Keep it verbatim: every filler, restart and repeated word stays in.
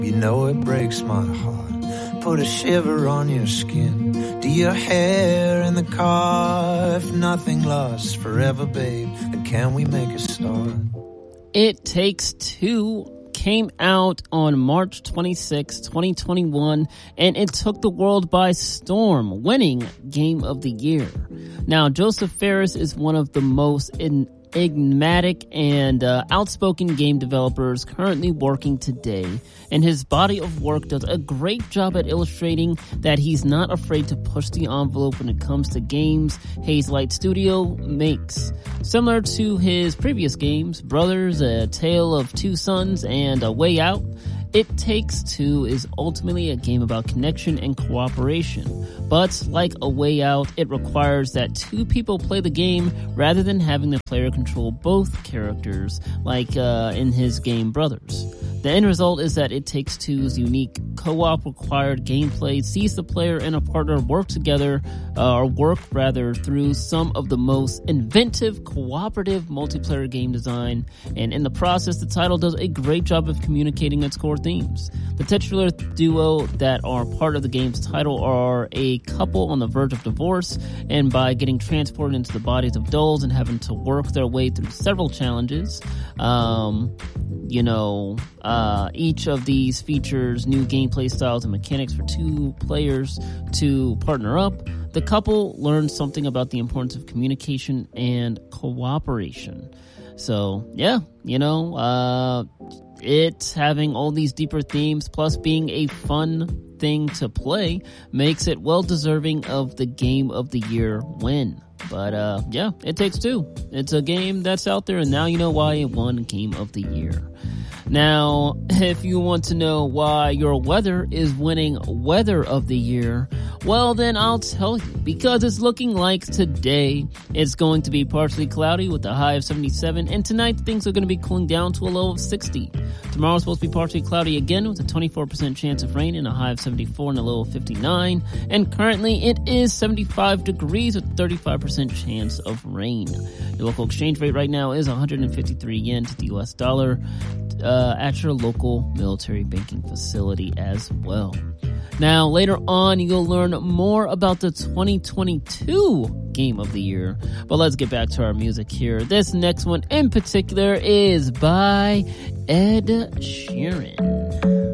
You know it breaks my heart. Put a shiver on your skin. Do your hair in the car. If nothing lasts forever, babe, then can we make a start? It Takes Two came out on March twenty-sixth, twenty twenty-one, and it took the world by storm, winning Game of the Year. Now, Joseph Fares is one of the most enigmatic and uh, outspoken game developers currently working today, and his body of work does a great job at illustrating that he's not afraid to push the envelope when it comes to games Hazelight Studio makes. Similar to his previous games, Brothers, A Tale of Two Sons, and A Way Out, It Takes Two is ultimately a game about connection and cooperation. But like A Way Out, it requires that two people play the game rather than having the player control both characters, like uh, in his game Brothers. The end result is that It Takes Two's unique co-op required gameplay sees the player and a partner work together, uh, or work rather, through some of the most inventive cooperative multiplayer game design, and in the process the title does a great job of communicating its core themes. The titular duo that are part of the game's title are a couple on the verge of divorce, and by getting transported into the bodies of dolls and having to work their way through several challenges, um, you know, uh, each of these features new gameplay styles and mechanics for two players to partner up. The couple learns something about the importance of communication and cooperation. So, yeah, you know, uh, it's having all these deeper themes plus being a fun thing to play makes it well deserving of the Game of the Year win. But, uh, yeah, It Takes Two. It's a game that's out there, and now you know why it won Game of the Year. Now, if you want to know why your weather is winning Weather of the Year, well then I'll tell you, because it's looking like today it's going to be partially cloudy with a high of seventy-seven, and tonight things are going to be cooling down to a low of sixty. Tomorrow's supposed to be partially cloudy again with a twenty-four percent chance of rain and a high of seventy-four and a low of fifty-nine, and currently it is seventy-five degrees with thirty-five percent chance of rain. The local exchange rate right now is one hundred fifty-three yen to the U S dollar. Uh, at your local military banking facility as well. Now, later on, you'll learn more about the twenty twenty-two Game of the Year. But let's get back to our music here. This next one in particular is by Ed Sheeran.